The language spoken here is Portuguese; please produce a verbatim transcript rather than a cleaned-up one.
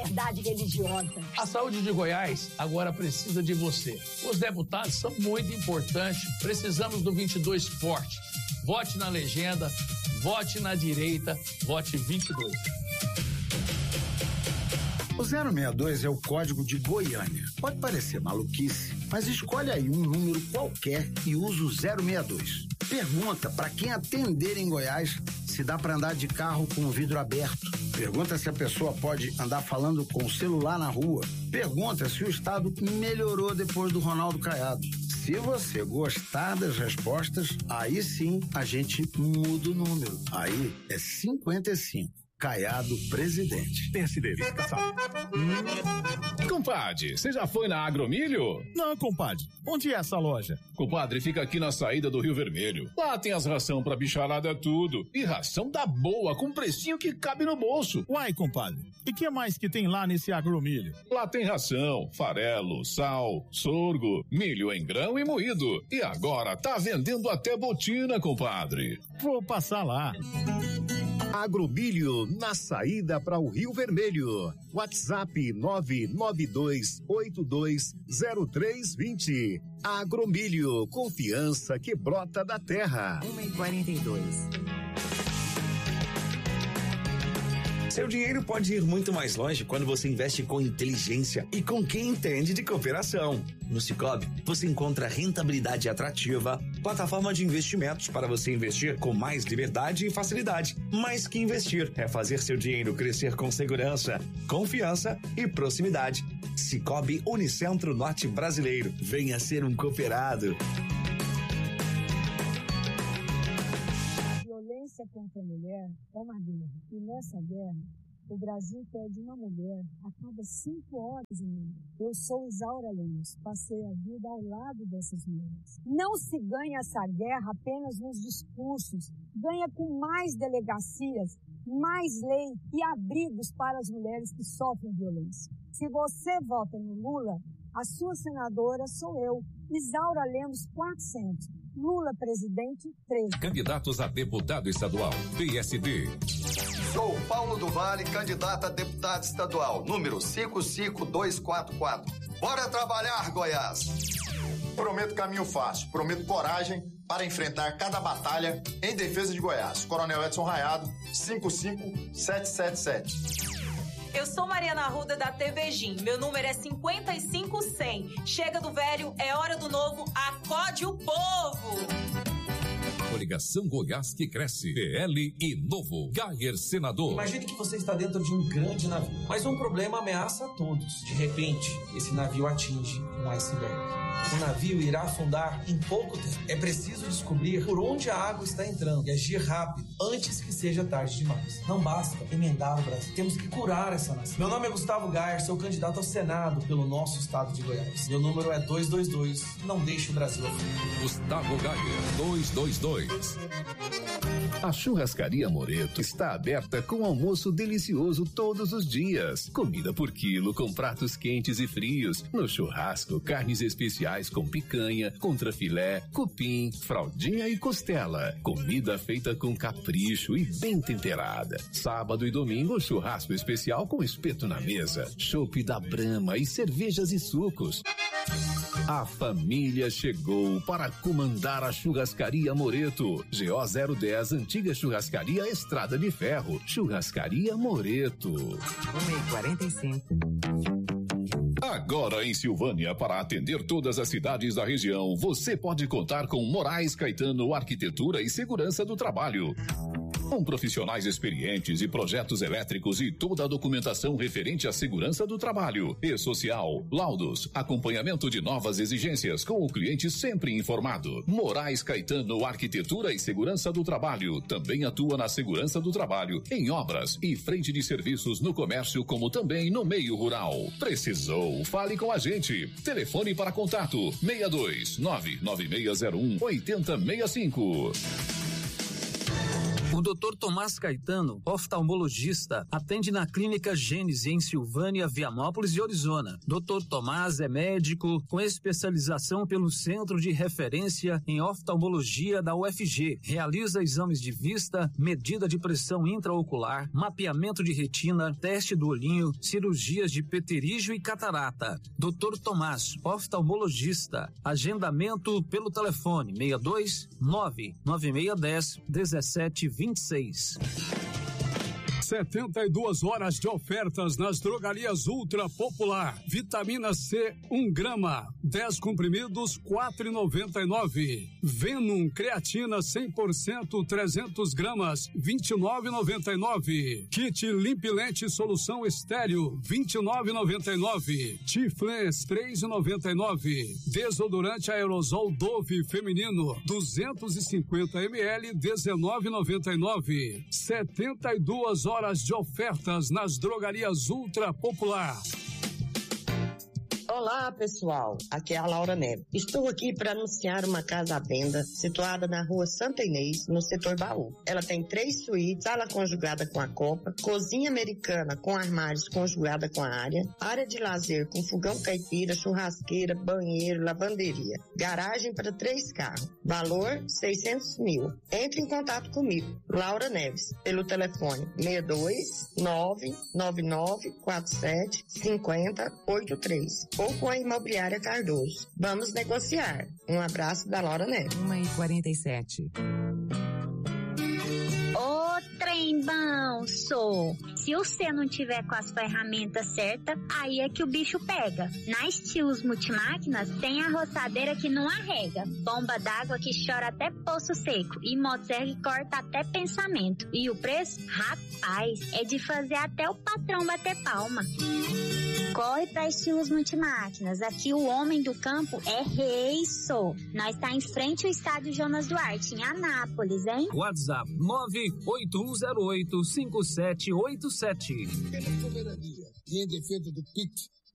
liberdade religiosa. A saúde de Goiás agora precisa de você. Os deputados são muito importantes. Precisamos do vinte e dois forte. Vote na legenda, vote na direita, vote vinte e dois. O zero seis dois é o código de Goiânia. Pode parecer maluquice, mas escolhe aí um número qualquer e usa o zero seis dois. Pergunta para quem atender em Goiás se dá para andar de carro com o vidro aberto. Pergunta se a pessoa pode andar falando com o celular na rua. Pergunta se o estado melhorou depois do Ronaldo Caiado. Se você gostar das respostas, aí sim a gente muda o número. Aí é cinquenta e cinco. Caiado presidente. Pense verificação. Hum. Compadre, você já foi na Agromilho? Não, compadre. Onde é essa loja? Compadre, fica aqui na saída do Rio Vermelho. Lá tem as ração pra bicharada tudo. E ração da boa, com precinho que cabe no bolso. Uai, compadre. E que mais que tem lá nesse Agromilho? Lá tem ração, farelo, sal, sorgo, milho em grão e moído. E agora tá vendendo até botina, compadre. Vou passar lá. Agromilho, na saída para o Rio Vermelho. WhatsApp nove nove dois oito dois zero três dois zero. Agromilho, confiança que brota da terra. uma e quarenta e dois. Seu dinheiro pode ir muito mais longe quando você investe com inteligência e com quem entende de cooperação. No Sicoob, você encontra rentabilidade atrativa, plataforma de investimentos para você investir com mais liberdade e facilidade. Mais que investir é fazer seu dinheiro crescer com segurança, confiança e proximidade. Sicoob Unicentro Norte Brasileiro. Venha ser um cooperado. Violência contra a mulher é uma guerra. E nessa guerra, o Brasil perde uma mulher a cada cinco horas e meia. Eu sou Isaura Lemos, passei a vida ao lado dessas mulheres. Não se ganha essa guerra apenas nos discursos. Ganha com mais delegacias, mais lei e abrigos para as mulheres que sofrem violência. Se você vota no Lula, a sua senadora sou eu, Isaura Lemos quatrocentos. Lula presidente três. Candidatos a deputado estadual, P S D. Sou Paulo do Vale, candidato a deputado estadual, número cinco cinco dois quatro quatro. Bora trabalhar, Goiás! Prometo caminho fácil, prometo coragem para enfrentar cada batalha em defesa de Goiás. Coronel Edson Raiado, cinco cinco sete sete sete. Eu sou Mariana Arruda da T V G I M. Meu número é cinquenta e cinco cem. Chega do velho, é hora do novo. Acode o povo! Coligação Goiás que cresce. P L e Novo. Gayer Senador. Imagine que você está dentro de um grande navio, mas um problema ameaça a todos. De repente, esse navio atinge um iceberg. O navio irá afundar em pouco tempo. É preciso descobrir por onde a água está entrando e agir rápido, antes que seja tarde demais. Não basta emendar o Brasil. Temos que curar essa nação. Meu nome é Gustavo Gayer, sou candidato ao Senado pelo nosso estado de Goiás. Meu número é dois dois dois. Não deixe o Brasil afundar. Gustavo Gayer, dois dois dois. A Churrascaria Moreto está aberta com almoço delicioso todos os dias. Comida por quilo com pratos quentes e frios. No churrasco, carnes especiais com picanha, contrafilé, cupim, fraldinha e costela. Comida feita com capricho e bem temperada. Sábado e domingo, churrasco especial com espeto na mesa. Chopp da Brahma e cervejas e sucos. A família chegou para comandar a Churrascaria Moreto. G O zero dez, antiga Churrascaria Estrada de Ferro. Churrascaria Moreto. uma e quarenta e cinco. Agora em Silvânia, para atender todas as cidades da região, você pode contar com Moraes Caetano Arquitetura e Segurança do Trabalho. Com profissionais experientes e projetos elétricos e toda a documentação referente à segurança do trabalho e social, laudos, acompanhamento de novas exigências com o cliente sempre informado. Moraes Caetano Arquitetura e Segurança do Trabalho também atua na segurança do trabalho, em obras e frente de serviços no comércio, como também no meio rural. Precisou? Fale com a gente. Telefone para contato seis dois nove nove seis zero um oito zero seis cinco. O doutor Tomás Caetano, oftalmologista, atende na Clínica Gênese, em Silvânia, Vianópolis e Orizona. doutor Tomás é médico com especialização pelo Centro de Referência em Oftalmologia da U F G. Realiza exames de vista, medida de pressão intraocular, mapeamento de retina, teste do olhinho, cirurgias de pterígio e catarata. doutor Tomás, oftalmologista. Agendamento pelo telefone seis dois nove nove seis um zero um sete dois seis. setenta e duas horas de ofertas nas drogarias Ultra Popular. Vitamina C, um grama, dez comprimidos, quatro e noventa e nove. Venom creatina cem por cento, trezentos gramas, vinte e nove e noventa e nove. Kit Limpilente solução estéreo, vinte e nove e noventa e nove. Tiflens, três e noventa e nove. Desodorante aerosol Dove feminino, duzentos e cinquenta mililitros, dezenove e noventa e nove. setenta e duas horas de ofertas nas drogarias Ultra Popular. Olá, pessoal. Aqui é a Laura Neves. Estou aqui para anunciar uma casa à venda situada na rua Santa Inês, no setor Baú. Ela tem três suítes, sala conjugada com a copa, cozinha americana com armários conjugada com a área, área de lazer com fogão caipira, churrasqueira, banheiro, lavanderia, garagem para três carros. Valor seiscentos mil. Entre em contato comigo, Laura Neves, pelo telefone seis dois nove nove nove quatro sete cinco zero oito três. Ou com a Imobiliária Cardoso. Vamos negociar. Um abraço da Laura Neves. uma e quarenta e sete. Ô, trem bom, sou. Se você não tiver com as ferramentas certas, aí é que o bicho pega. Na Estilos Multimáquinas tem a roçadeira que não arrega, bomba d'água que chora até poço seco e motosserra que corta até pensamento. E o preço? Rapaz, é de fazer até o patrão bater palma. Corre pra Estilos Multimáquinas. Aqui o homem do campo é rei, sou. Nós tá em frente ao estádio Jonas Duarte, em Anápolis, hein? WhatsApp nove oito um zero oito cinco sete oito sete. Pela soberania e em defesa do P I C,